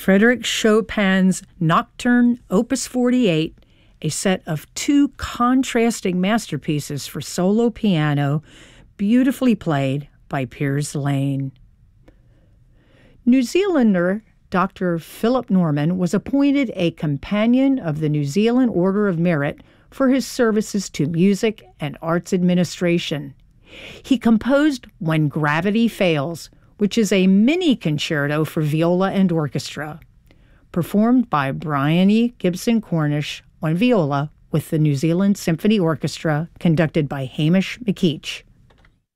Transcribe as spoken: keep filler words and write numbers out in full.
Frédéric Chopin's Nocturne, Opus forty-eight, a set of two contrasting masterpieces for solo piano, beautifully played by Piers Lane. New Zealander Doctor Philip Norman was appointed a Companion of the New Zealand Order of Merit for his services to music and arts administration. He composed When Gravity Fails, which is a mini concerto for viola and orchestra, performed by Bryony Gibson Cornish on viola with the New Zealand Symphony Orchestra, conducted by Hamish McKeach.